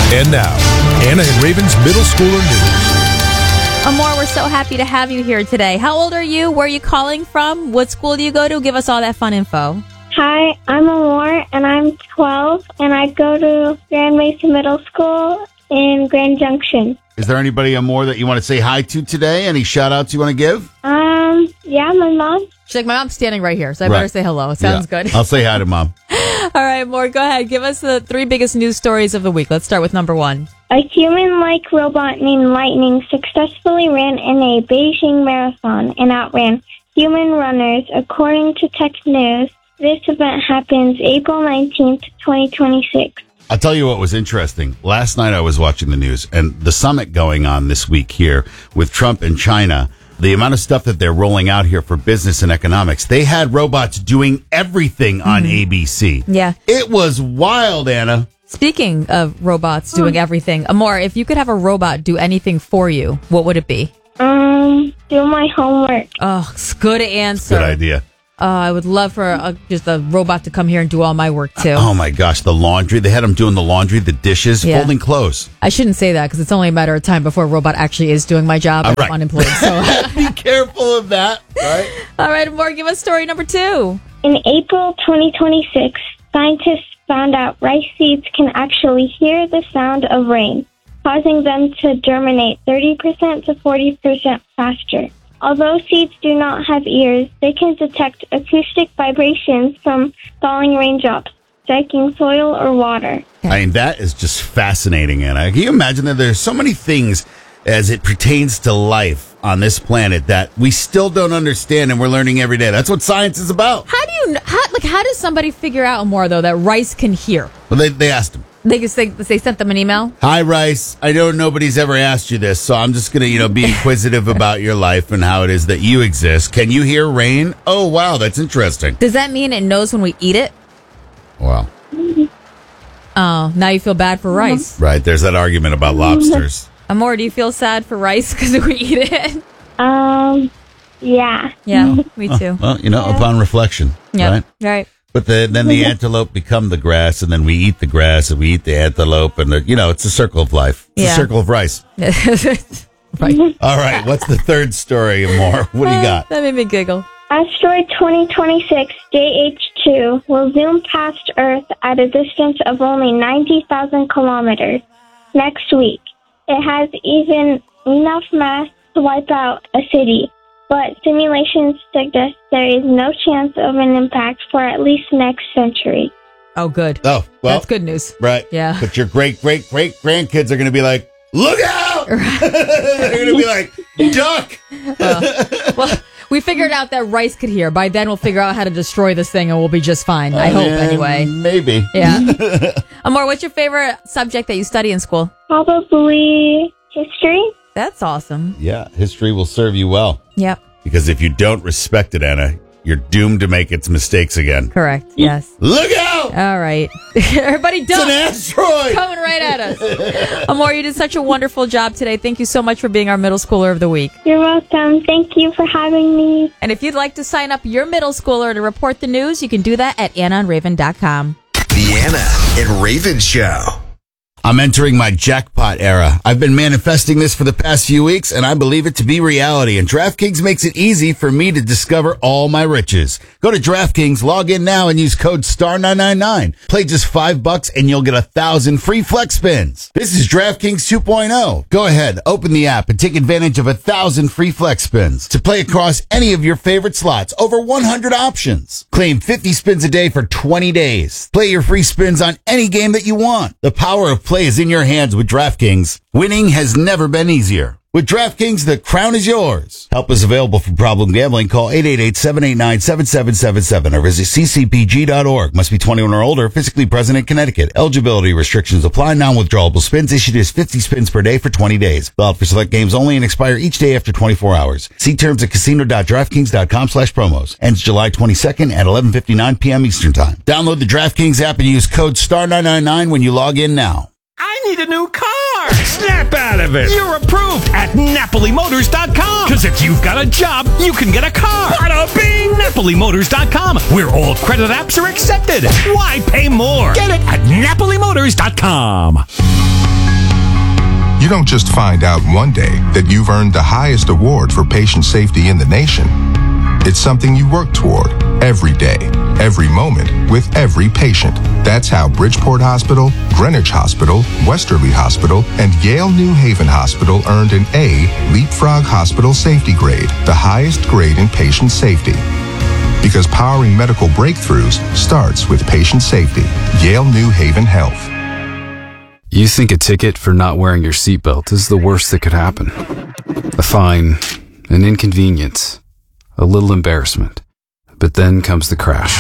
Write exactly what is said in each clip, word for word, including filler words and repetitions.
And now, Anna and Raven's Middle Schooler News. Amor, we're so happy to have you here today. How old are you? Where are you calling from? What school do you go to? Give us all that fun info. Hi, I'm Amor, and I'm twelve, and I go to Grand Mesa Middle School in Grand Junction. Is there anybody more that you want to say hi to today? Any shout-outs you want to give? Um, yeah, my mom. She's like, my mom's standing right here, so I Right. better say hello. Sounds Yeah. good. I'll say hi to Mom. All right, Amor, go ahead. Give us the three biggest news stories of the week. Let's start with number one. A human-like robot named Lightning successfully ran in a Beijing marathon and outran human runners, according to Tech News. This event happens April nineteenth, twenty twenty-six. I'll tell you what was interesting. Last night I was watching the news, and the summit going on this week here with Trump and China, the amount of stuff that they're rolling out here for business and economics, they had robots doing everything on A B C. Yeah. It was wild, Anna. Speaking of robots doing everything, Amor, if you could have a robot do anything for you, what would it be? Um, do my homework. Oh, it's good answer. Good idea. Uh, I would love for a, just a robot to come here and do all my work, too. Oh, my gosh. The laundry. They had them doing the laundry, the dishes, Yeah. folding clothes. I shouldn't say that because it's only a matter of time before a robot actually is doing my job. Uh, I'm right. unemployed. So, Be careful of that, right? all right, Amor, give us story number two. In April twenty twenty-six, scientists found out rice seeds can actually hear the sound of rain, causing them to germinate thirty percent to forty percent faster. Although seeds do not have ears, they can detect acoustic vibrations from falling raindrops, striking soil or water. I mean, that is just fascinating, Anna. Can you imagine that there's so many things as it pertains to life on this planet that we still don't understand and we're learning every day? That's what science is about. How do you, how, like, how does somebody figure out more, though, that rice can hear? Well, they, they asked him. They just they, they sent them an email? Hi, Rice. I know nobody's ever asked you this, so I'm just going to, you know, be inquisitive about your life and how it is that you exist. Can you hear rain? Oh, wow, that's interesting. Does that mean it knows when we eat it? Wow. Oh, now you feel bad for rice. Right, there's that argument about lobsters. Amor, do you feel sad for rice because we eat it? Um, yeah. Yeah, me too. Well, you know, upon reflection, Yeah, right? right. But the, then the antelope become the grass, and then we eat the grass, and we eat the antelope, and, the, you know, it's a circle of life. It's Yeah. a circle of rice. Right. All right, what's the third story, Amor? What do you got? That made me giggle. Asteroid twenty twenty-six J H two will zoom past Earth at a distance of only ninety thousand kilometers next week. It has even enough mass to wipe out a city, but simulations suggest there is no chance of an impact for at least next century. Oh, good. Oh, well, That's good news. right. Yeah. But your great, great, great grandkids are going to be like, look out! They're going to be like, duck! Well, we figured out that rice could hear. By then, we'll figure out how to destroy this thing, and we'll be just fine. I hope, Uh, anyway. Maybe. Yeah. Amor, what's your favorite subject that you study in school? Probably history. That's awesome. Yeah, history will serve you well. Yep. Because if you don't respect it, Anna, you're doomed to make its mistakes again. Correct. Yes. Look out! All right. Everybody It's an dump. asteroid! Coming right at us. Amor, you did such a wonderful job today. Thank you so much for being our middle schooler of the week. You're welcome. Thank you for having me. And if you'd like to sign up your middle schooler to report the news, you can do that at anna and raven dot com. The Anna and Raven Show. I'm entering my jackpot era. I've been manifesting this for the past few weeks, and I believe it to be reality. And DraftKings makes it easy for me to discover all my riches. Go to DraftKings, log in now, and use code star nine nine nine. Play just five bucks, and you'll get a thousand free flex spins. This is DraftKings two point oh. Go ahead, open the app, and take advantage of a thousand free flex spins to play across any of your favorite slots. Over one hundred options. Claim fifty spins a day for twenty days. Play your free spins on any game that you want. The power of play is in your hands with DraftKings. Winning has never been easier. With DraftKings, the crown is yours. Help is available for problem gambling. Call eight eight eight, seven eight nine, seven seven seven seven or visit c c p g dot org. Must be twenty-one or older, physically present in Connecticut. Eligibility restrictions apply. Non-withdrawable spins issued as fifty spins per day for twenty days. Valid for select games only and expire each day after twenty-four hours. See terms at casino dot draftkings dot com slash promos. Ends July twenty-second at eleven fifty-nine p.m. Eastern Time. Download the DraftKings app and use code star nine nine nine when you log in now. I need a new car. Snap out of it. You're approved at Napoli Motors dot com. Because if you've got a job, you can get a car. Bada bing! Napoli Motors dot com, where all credit apps are accepted. Why pay more? Get it at Napoli Motors dot com. You don't just find out one day that you've earned the highest award for patient safety in the nation. It's something you work toward every day, every moment, with every patient. That's how Bridgeport Hospital, Greenwich Hospital, Westerly Hospital, and Yale New Haven Hospital earned an A Leapfrog Hospital Safety Grade, the highest grade in patient safety. Because powering medical breakthroughs starts with patient safety. Yale New Haven Health. You think a ticket for not wearing your seatbelt is the worst that could happen. A fine, an inconvenience, a little embarrassment. But then comes the crash.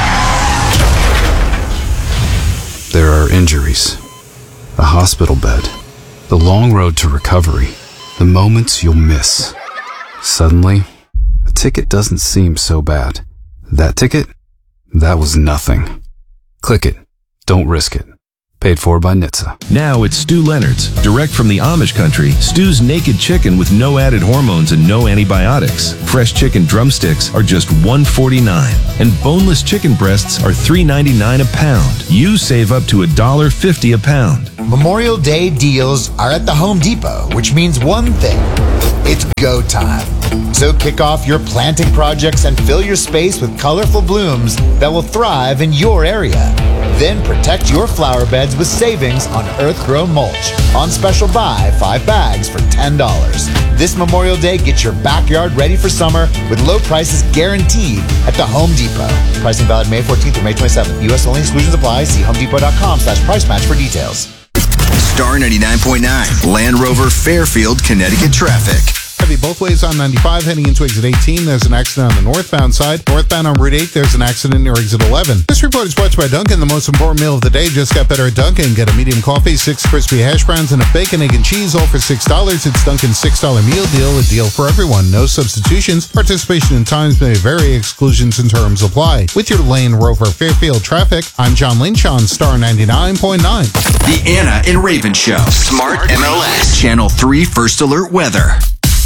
There are injuries, a hospital bed, the long road to recovery, the moments you'll miss. Suddenly, a ticket doesn't seem so bad. That ticket? That was nothing. Click it. Don't risk it. Paid for by N H T S A. Now it's Stu Leonard's, direct from the Amish country. Stu's naked chicken with no added hormones and no antibiotics. Fresh chicken drumsticks are just one forty-nine, and boneless chicken breasts are three ninety-nine a pound. You save up to one dollar fifty a pound. Memorial Day deals are at the Home Depot, which means one thing. It's go time. So kick off your planting projects and fill your space with colorful blooms that will thrive in your area. Then protect your flower beds with savings on earth-grown mulch. On special buy, five bags for ten dollars. This Memorial Day, get your backyard ready for summer with low prices guaranteed at the Home Depot. Pricing valid May fourteenth through May twenty-seventh. U S only, exclusions apply. See homedepot.com slash price match for details. Star ninety-nine point nine, Land Rover, Fairfield, Connecticut traffic. Heavy both ways on ninety-five heading into exit eighteen. There's an accident on the northbound side. Northbound on Route eight, there's an accident near exit eleven. This report is brought to you by Dunkin'. The most important meal of the day just got better at Dunkin'. Get a medium coffee, six crispy hash browns, and a bacon, egg, and cheese, all for six dollars. It's Dunkin's six dollar meal deal, a deal for everyone. No substitutions. Participation in times may vary. Exclusions and terms apply. With your Land Rover Fairfield traffic, I'm John Lynch on Star ninety-nine point nine. The Anna and Raven Show. Smart M L S. Channel three First Alert Weather.